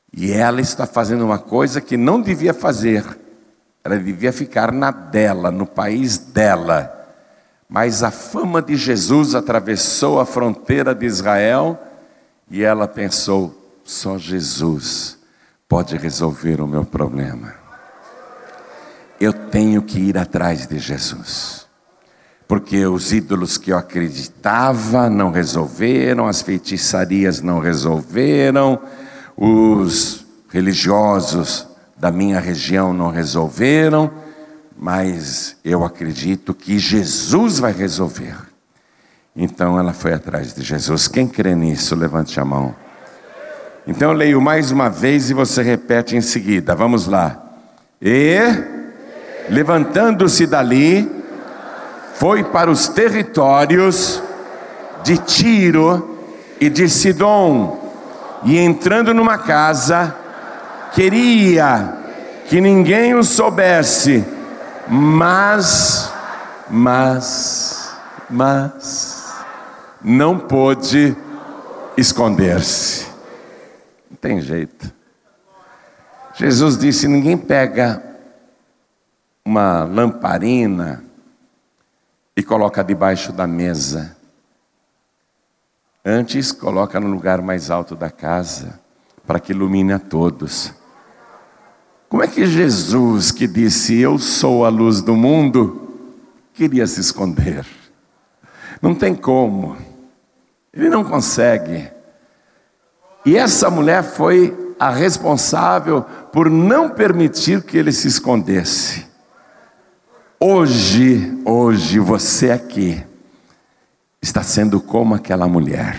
E ela está fazendo uma coisa que não devia fazer. Ela devia ficar na dela, no país dela. Mas a fama de Jesus atravessou a fronteira de Israel e ela pensou: só Jesus pode resolver o meu problema. Eu tenho que ir atrás de Jesus. Porque os ídolos que eu acreditava não resolveram, as feitiçarias não resolveram, os religiosos da minha região não resolveram, mas eu acredito que Jesus vai resolver. Então ela foi atrás de Jesus. Quem crê nisso, levante a mão. Então eu leio mais uma vez e você repete em seguida. Vamos lá. E, levantando-se dali, foi para os territórios de Tiro e de Sidom. E entrando numa casa, queria que ninguém o soubesse, mas não pôde esconder-se. Não tem jeito. Jesus disse: ninguém pega uma lamparina e coloca debaixo da mesa. Antes, coloca no lugar mais alto da casa, para que ilumine a todos. Como é que Jesus, que disse: eu sou a luz do mundo, queria se esconder? Não tem como. Ele não consegue. E essa mulher foi a responsável por não permitir que ele se escondesse. Hoje você aqui está sendo como aquela mulher.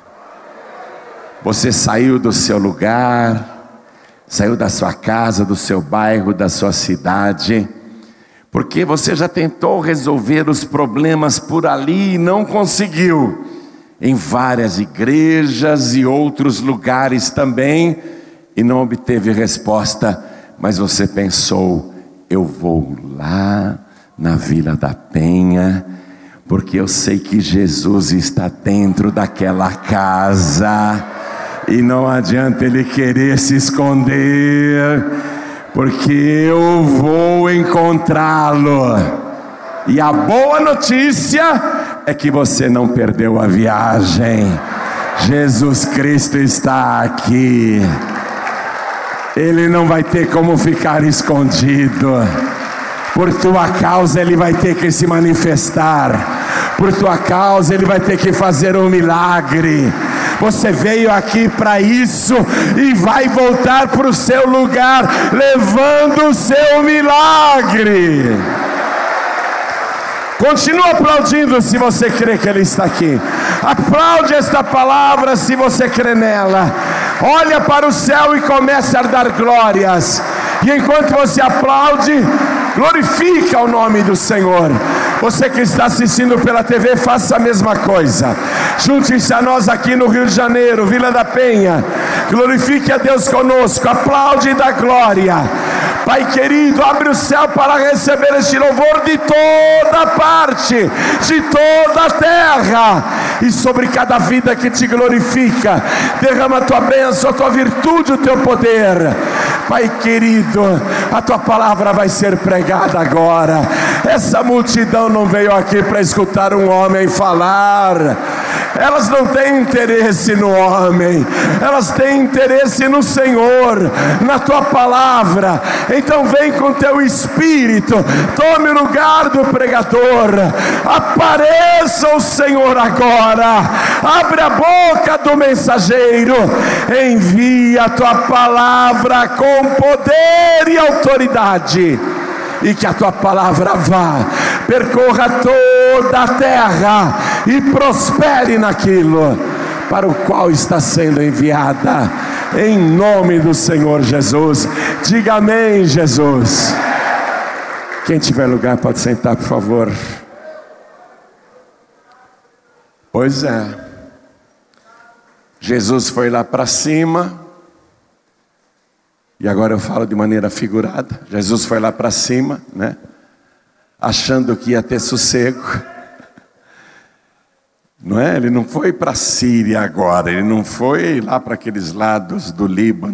Você saiu do seu lugar, saiu da sua casa, do seu bairro, da sua cidade, porque você já tentou resolver os problemas por ali e não conseguiu. Em várias igrejas e outros lugares também, e não obteve resposta, mas você pensou: eu vou lá na Vila da Penha, porque eu sei que Jesus está dentro daquela casa, e não adianta ele querer se esconder, porque eu vou encontrá-lo. E a boa notícia é que você não perdeu a viagem. Jesus Cristo está aqui. Ele não vai ter como ficar escondido. Por tua causa ele vai ter que se manifestar. Por tua causa ele vai ter que fazer um milagre. Você veio aqui para isso e vai voltar para o seu lugar levando o seu milagre. Continua aplaudindo se você crê que ele está aqui. Aplaude esta palavra se você crê nela. Olha para o céu e comece a dar glórias. E enquanto você aplaude, glorifica o nome do Senhor. Você que está assistindo pela TV, faça a mesma coisa. Junte-se a nós aqui no Rio de Janeiro, Vila da Penha. Glorifique a Deus conosco. Aplaude e dá glória. Pai querido, abre o céu para receber este louvor de toda parte, de toda a terra, e sobre cada vida que te glorifica, derrama a tua bênção, a tua virtude, o teu poder. Pai querido, a tua palavra vai ser pregada agora. Essa multidão não veio aqui para escutar um homem falar. Elas não têm interesse no homem, elas têm interesse no Senhor, na tua palavra. Então vem com teu espírito, tome o lugar do pregador. Apareça o Senhor agora. Abre a boca do mensageiro, envia a tua palavra com poder e autoridade, e que a tua palavra vá, percorra toda a terra e prospere naquilo para o qual está sendo enviada, em nome do Senhor Jesus. Diga amém, Jesus. Quem tiver lugar pode sentar, por favor. Pois é, Jesus foi lá para cima. E agora eu falo de maneira figurada. Jesus foi lá para cima, né? Achando que ia ter sossego. Não é? Ele não foi para a Síria agora. Ele não foi lá para aqueles lados do Líbano.